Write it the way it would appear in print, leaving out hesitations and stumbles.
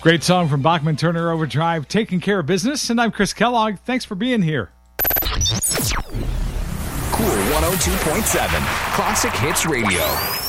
Great song from Bachman Turner Overdrive, Taking Care of Business. And I'm Chris Kellogg. Thanks for being here. Cool 102.7 Classic Hits Radio.